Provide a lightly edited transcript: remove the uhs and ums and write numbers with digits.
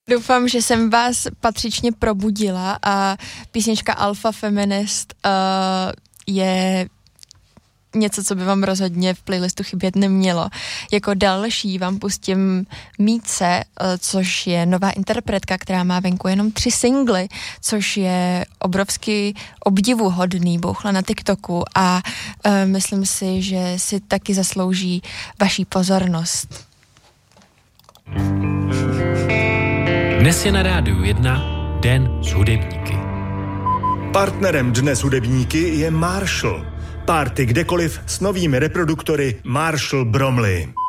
Doufám, že jsem vás patřičně probudila a písnička Alpha Feminist je něco, co by vám rozhodně v playlistu chybět nemělo. Jako další vám pustím Míce, což je nová interpretka, která má venku jenom 3 singly, což je obrovsky obdivuhodný, bouchla na TikToku a myslím si, že si taky zaslouží vaší pozornost. Dnes je na Rádiu 1 Den s hudebníky. Partnerem Dne s hudebníky je Marshall. Party kdekoliv s novými reproduktory Marshall Bromley.